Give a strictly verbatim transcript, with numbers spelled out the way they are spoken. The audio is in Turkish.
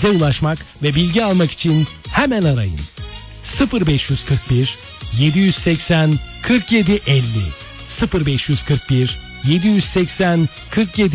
bize ulaşmak ve bilgi almak için hemen arayın. sıfır beş kırk bir yedi seksen kırk yedi elli sıfır beş kırk bir yedi seksen kırk yedi